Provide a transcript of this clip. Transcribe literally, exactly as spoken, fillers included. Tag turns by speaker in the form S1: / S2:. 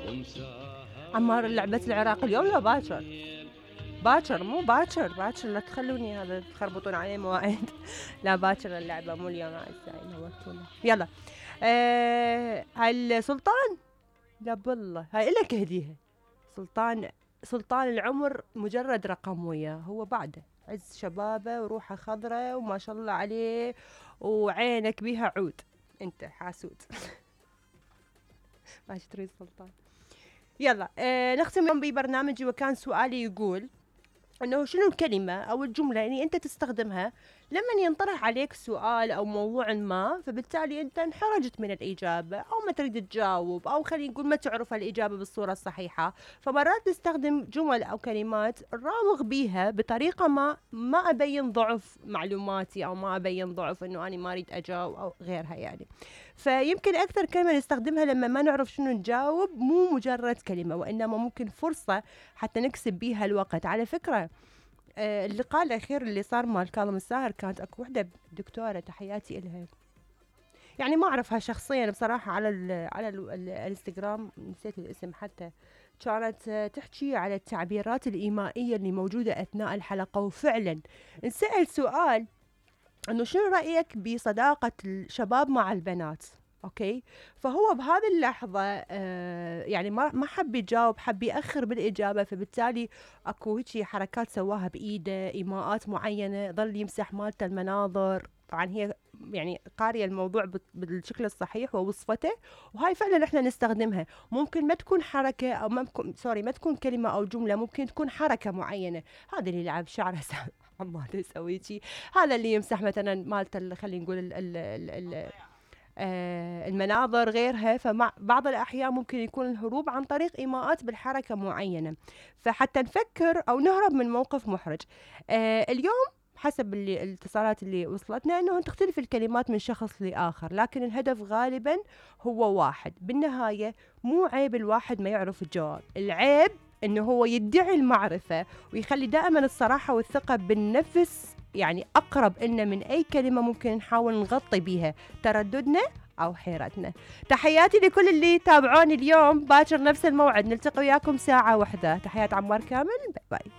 S1: عمار لعبة العراق اليوم لا باكر؟ باكر مو باكر باكر، لا تخلوني هذا تخربطون عليه مواعيد. لا باكر اللعبة مو اليوم أعزائي، نورتونا. يلا أه هل سلطان؟ لا بالله هاي إلك هديها. سلطان سلطان العمر مجرد رقم وياه، هو بعده عز شبابه وروحه خضرة وما شاء الله عليه وعينك بيها عود، انت حاسود. ماشي تريد سلطان. يلا آه نختم اليوم ببرنامجي، وكان سؤالي يقول انه شنو الكلمة او الجملة اللي انت تستخدمها لما ينطرح عليك سؤال او موضوع ما، فبالتالي انت انحرجت من الاجابة او ما تريد تجاوب، او خلينا نقول ما تعرف الاجابة بالصورة الصحيحة، فمرات نستخدم جمل او كلمات نراوغ بيها بطريقة ما ما ابين ضعف معلوماتي او ما ابين ضعف انه انا ما اريد اجاوب او غيرها يعني. فيمكن اكثر كلمة نستخدمها لما ما نعرف شنو نجاوب مو مجرد كلمة، وانما ممكن فرصة حتى نكسب بيها الوقت. على فكرة آه اللقاء الأخير اللي صار مال كاظم الساهر كانت أكو وحدة دكتورة تحياتي إلها، يعني ما أعرفها شخصيا بصراحة، على ال على ال الانستغرام نسيت الاسم حتى، كانت آه تحكي على التعبيرات الإيمائية اللي موجودة أثناء الحلقة. وفعلا انسأل سؤال انه شنو رايك بصداقه الشباب مع البنات، اوكي؟ فهو بهذه اللحظه آه يعني ما ما حب يجاوب، حب ياخر بالاجابه، فبالتالي اكو هيك حركات سواها بايده، ايماءات معينه، ظل يمسح مالته المناظر. طبعا هي يعني قاريه الموضوع بالشكل الصحيح ووصفته، وهاي فعلا احنا نستخدمها. ممكن ما تكون حركه او ما تكون سوري ما تكون كلمه او جمله، ممكن تكون حركه معينه. هذا اللي يلعب شعره عمال يسوي شي، هذا اللي يمسح مثلا مالته خلينا نقول ال ال ال ال آه المناظر غيرها. فمع بعض الأحيان ممكن يكون الهروب عن طريق إيماءات بالحركة معينة، فحتى نفكر أو نهرب من موقف محرج. آه اليوم حسب اللي الاتصالات اللي وصلتنا انه تختلف الكلمات من شخص لاخر، لكن الهدف غالبا هو واحد. بالنهاية مو عيب الواحد ما يعرف الجواب، العيب انه هو يدعي المعرفة ويخلي دائما الصراحة والثقة بالنفس يعني اقرب لنا من اي كلمة ممكن نحاول نغطي بيها ترددنا او حيرتنا. تحياتي لكل اللي تابعوني اليوم، باكر نفس الموعد نلتقي وياكم ساعة واحدة. تحيات عمار كامل، باي باي.